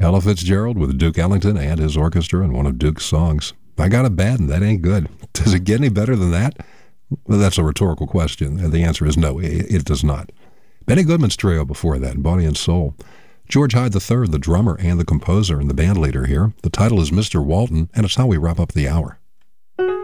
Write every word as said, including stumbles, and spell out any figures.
Ella Fitzgerald with Duke Ellington and his orchestra in one of Duke's songs. I Got a Bad and That Ain't Good. Does it get any better than that? Well, that's a rhetorical question, and the answer is no, it, it does not. Benny Goodman's trio before that, Body and Soul. George Hyde the third, the drummer and the composer and the band leader here. The title is Mister Walton, and it's how we wrap up the hour.